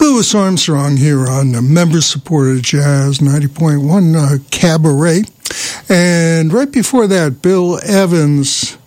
Louis Armstrong here on member-supported Jazz 90.1 Cabaret. And right before that, Bill Evans